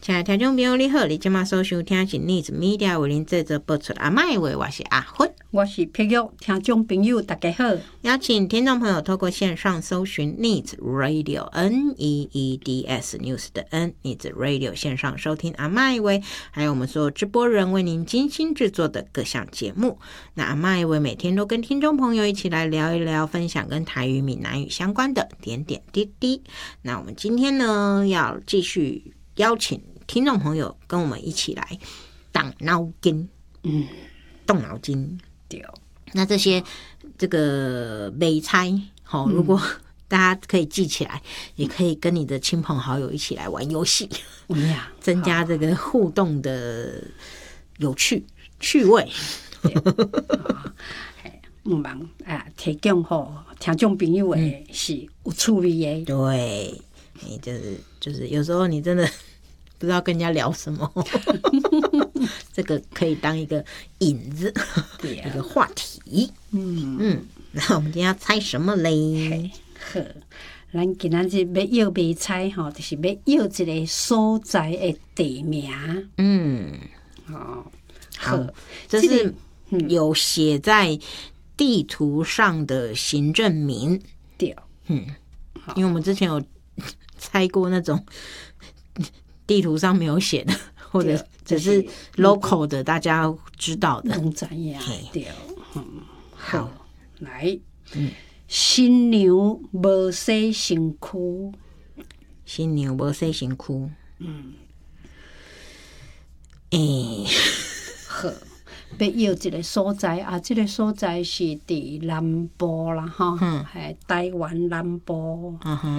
亲爱的听众朋友你好，你现在所收听是 News Media 为您制作播出阿麦话，我是阿芬， 我是碧玉。听众朋友大家好， 邀请听众朋友透过线上搜寻 News Radio NEEDS News 的 N News Radio 线上收听阿麦话，还有我们所有直播人为您精心制作的各项节目。那阿麦话每天都跟听众朋友一起来聊一聊，分享跟台语闽南语相关的点点滴滴。那我们今天呢要继续邀请听众朋友跟我们一起来动脑筋，动脑筋。 对， 那这个美猜，如果大家可以记起来，也可以跟你的亲朋好友一起来玩游戏，增加这个互动的有趣味。 唔忙啊，提供听众朋友的是有趣味的。 对，就是有时候你真的不知道跟人家聊什么，这个可以当一个引子，一个话题。那我们今天要猜什么嘞？ 好，咱今仔日要买猜就是要一个所在的地名。 好，这是有写在地图上的行政名。 对， 因为我们之前有猜过那种地图上没有写的，或者只是 local 的，大家知道的。 对，好，来，新娘无洗身躯， 新娘无洗身躯。 好，要要一个所在啊，这个所在是伫南部啦，台湾南部。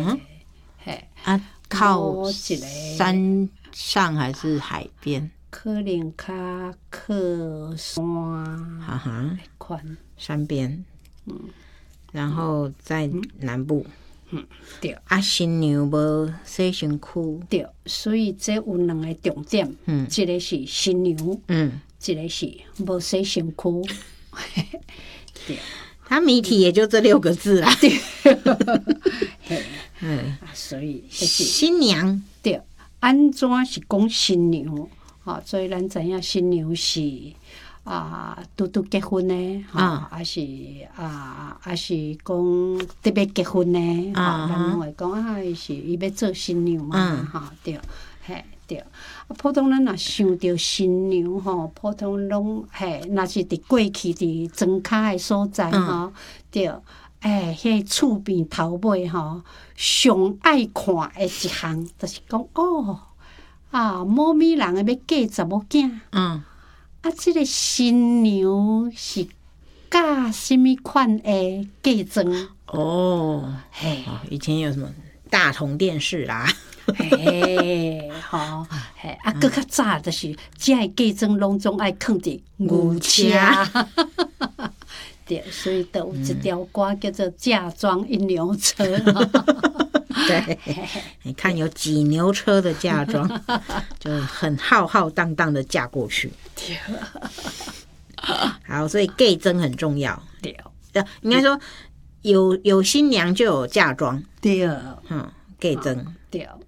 靠山上还是海边？ 可能较靠山款山边。然后在南部。 对。 新娘无洗身躯。 对，所以这有两个重点。一个是新娘，一个是无洗身躯。对。 它谜题也就这6个字啦。对。 所以新娘。 对，安怎是讲新娘？所以咱知影新娘是拄结婚的，还是讲特别结婚的，咱拢会讲伊要做新娘嘛，对，对。普通咱若想到新娘普通拢若是伫过去伫庄脚的所在对。迄厝边头尾上爱看的一项，就是讲某咪人要嫁查某囝，这个新娘是嫁什么款的嫁妆？ 以前有什么大同电视啦， 搁较早就是这个嫁妆拢总爱放伫牛车。对，所以都有一条歌叫做《嫁妆一牛车》。 对，你看有几牛车的嫁妆，就很浩浩荡荡的嫁过去。 对， 好，所以嫁妆很重要。 对， 应该说有新娘就有嫁妆。 对， 嫁妆。 对。